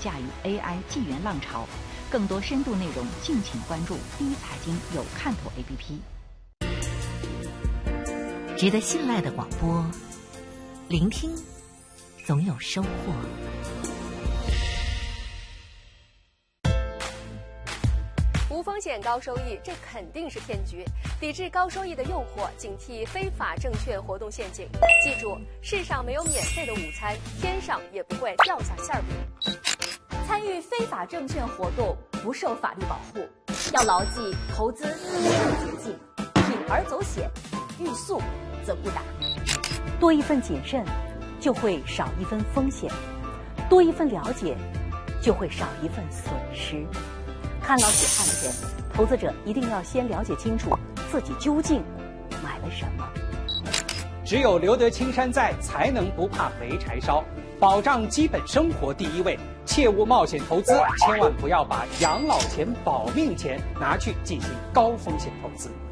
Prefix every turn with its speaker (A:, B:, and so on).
A: 驾驭 AI 纪元浪潮。更多深度内容，敬请关注第一财经有看头 APP。
B: 值得信赖的广播，聆听总有收获。
C: 无风险高收益，这肯定是骗局。抵制高收益的诱惑，警惕非法证券活动陷阱。记住，世上没有免费的午餐，天上也不会掉下馅饼。
D: 参与非法证券活动不受法律保护，要牢记投资没有捷径，铤而走险，欲速则不达。
E: 多一份谨慎，就会少一分风险；多一份了解，就会少一份损失。看牢血汗钱，投资者一定要先了解清楚自己究竟买了什么。
F: 只有留得青山在，才能不怕没柴烧。保障基本生活第一位，切勿冒险投资，千万不要把养老钱、保命钱拿去进行高风险投资。